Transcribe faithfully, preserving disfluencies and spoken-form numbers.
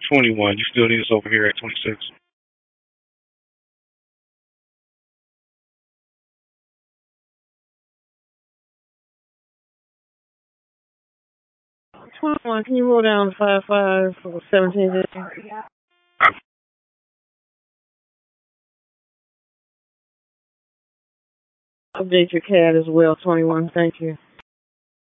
twenty-one. You still need us over here at twenty-six. twenty-one, can you roll down to five five for seventeen fifty? Update your C A D as well, twenty-one. Thank you.